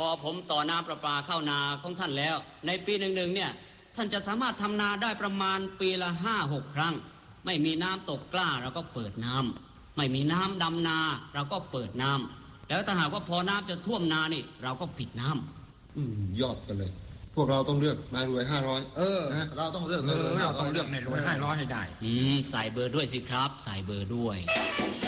ผมต่อน้ำประปาเข้านาของท่านแล้วในปีหนึ่งเนี่ยท่านจะสามารถทำนาได้ประมาณปีละ5-6 ครั้งไม่มีน้ำตกกล้าเราก็เปิดน้ำไม่มีน้ำดำนาเราก็เปิดน้ำแล้วถ้าหากว่าพอน้ำจะท่วมนานี่เราก็ปิดน้ำยอดกันเลยพวกเราต้องเลือกนายรวย500 นะเราต้องเลือกเราต้องเลือกนายรวย500ให้ได้ใส่เบอร์ด้วยสิครับใส่เบอร์ด้วย